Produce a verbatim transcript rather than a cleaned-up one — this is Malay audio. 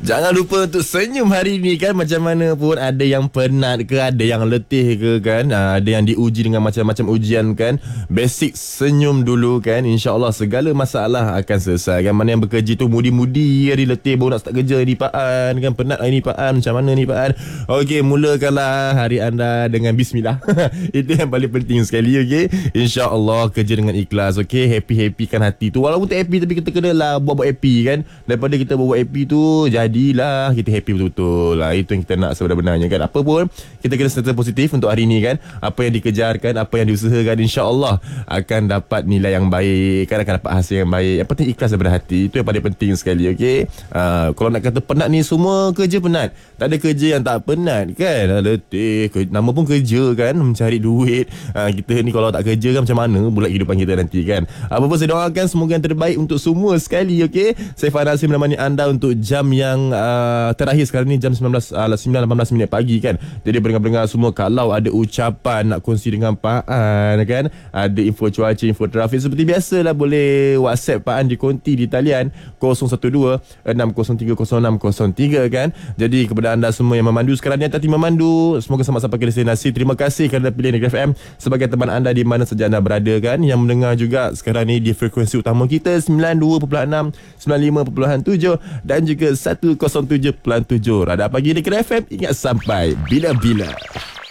Jangan lupa untuk senyum hari ni kan. Macam mana pun, ada yang penat ke, ada yang letih ke kan, ada yang diuji dengan macam-macam ujian kan. Basic senyum dulu kan. InsyaAllah segala masalah akan selesai kan. Mana yang bekerja tu mudi-mudi hari letih baru nak start kerja ni Pak An kan. Penat hari ni Pak An, macam mana ni Pak An. Okey, mulakanlah hari anda dengan bismillah. Itu yang paling penting sekali. Okey, InsyaAllah kerja dengan ikhlas. Okey, happy-happykan hati tu. Walaupun tak happy tapi kita kena lah buat-buat happy kan. Daripada kita buat happy tu, jadilah kita happy betul-betul lah. Itu yang kita nak sebenarnya kan. Apa pun kita kena sentiasa positif untuk hari ni kan. Apa yang dikejarkan, apa yang diusahakan, insya-Allah akan dapat nilai yang baik kan, akan dapat hasil yang baik. Yang penting ikhlas daripada hati. Itu yang paling penting sekali. Okey, uh, kalau nak kata penat ni, semua kerja penat. Tak ada kerja yang tak penat kan. Letih, ke, nama pun kerja kan, mencari duit. uh, Kita ni kalau tak kerja kan, macam mana bulat kehidupan kita nanti kan. Apa pun saya doakan semoga yang terbaik untuk semua sekali. Okey, saya Fahad Hasim menemani anda untuk jam yang uh, terakhir sekarang ni, jam sembilan belas, uh, sembilan lapan belas minit pagi kan. Jadi pendengar-pendengar semua, kalau ada ucapan nak kongsi dengan Pak An kan, ada info cuaca, info trafik, seperti biasalah boleh WhatsApp Pak An di konti di talian kosong satu dua enam kosong tiga kosong enam kosong tiga kan. Jadi kepada anda semua yang memandu sekarang ni, hati-hati memandu. Semoga selamat sampai ke destinasi. Terima kasih kerana pilih Negeri F M sebagai teman anda di mana saja anda berada kan. Yang mendengar juga sekarang ni di frekuensi utama kita sembilan puluh dua perpuluhan enam, sembilan puluh lima perpuluhan tujuh dan juga seratus tujuh perpuluhan tujuh. Radar Pagi Negeri F M, ingat sampai bila-bila.